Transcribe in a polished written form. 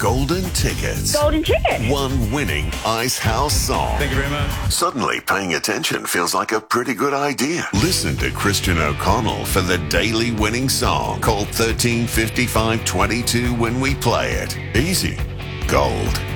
golden tickets. Golden ticket. One winning Ice House song. Thank you very much. Suddenly, paying attention feels like a pretty good idea. Listen to Christian O'Connell for the daily winning song. Call 135522 when we play it. Easy. Gold.